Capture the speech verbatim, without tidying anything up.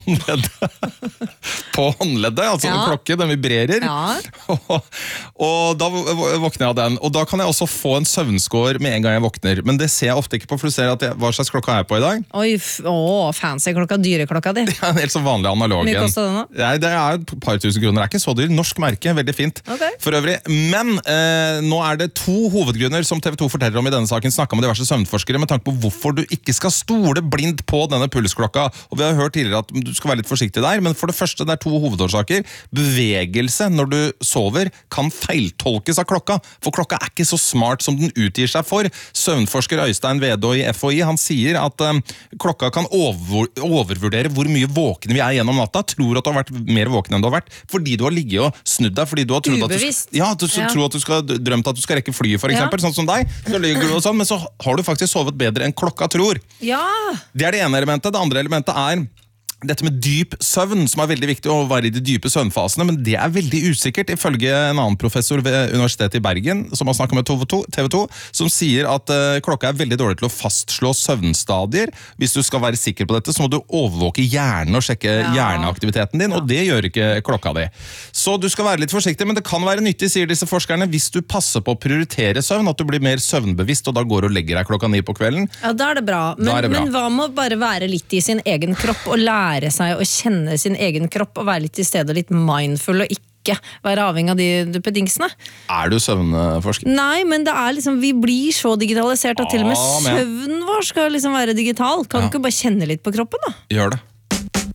på håndleddet, altså Ja. en klokke, den vibrerer. Ja. og, og da våkner jeg av den. Og da kan jeg også få en søvnskår med en gang jeg våkner. Men det ser jeg ofte ikke på, for du ser at jeg, hva slags klokka er jeg på i dag? Oi, f- å, fancy klokka, dyreklokka di. Ja, en helt så vanlig analog. Hvor mye en. kostet den da? Nei, det er et par tusen kroner. Det er ikke så dyr. Norsk merke, veldig fint. Ok. For øvrig. Men eh, nå er det to hovedgrunner som T V to forteller om i denne saken. Snakket med diverse søvnforskere med tanke på hvorfor du ikke skal stole blindt på denne pulsklokka. Og vi har hørt tidligere at du skal være litt forsiktig der, men for det første, det er to hovedårsaker. Bevegelse når du sover kan feiltolkes av klokka, for klokka er ikke så smart som den utgir seg for. Søvnforsker Øystein Vedå i F H I, han sier at um, klokka kan over, overvurdere hvor mye våkne vi er gjennom natta, tror at du har vært mer våken enn du har vært, fordi du har ligget og snudd deg, fordi du har trodd at du, Ubevisst. ja, du Ja. tror at du skal drømt at du skal rekke flyet, for eksempel, Ja. sånn som deg, så ligger du og sånn, men så har du faktisk sovet bedre enn klokka tror. Ja, Det er det ene elementet. Det andre elementet er dette med dyp søvn, som er veldig viktig å være i de dype søvnfasene, men det er veldig usikkert, ifølge en annen professor ved Universitetet i Bergen, som har snakket med T V to, T V to, som sier at uh, klokka er veldig dårlig til å fastslå søvnstadier. Hvis du skal være sikker på dette, så må du overvåke hjernen og sjekke Ja. hjerneaktiviteten din, og det gjør ikke klokka di. Så du skal være litt forsiktig, men det kan være nyttig, sier disse forskerne, hvis du passer på å prioritere søvn, at du blir mer søvnbevisst, og da går du og legger deg klokka ni på kvelden. ja, da er det bra. Men, Da er det bra. men hva med å bare være litt i sin egen kropp og lære seg å kjenne sin egen kropp og være litt til stede og litt mindful og ikke være avhengig av de duppedingsene? Er du søvnforsker? Nei, men det er liksom, vi blir så digitalisert at til og med Ah, men- søvnen vår skal liksom være digital. Kan du Ja. ikke bare kjenne litt på kroppen da? Gjør det.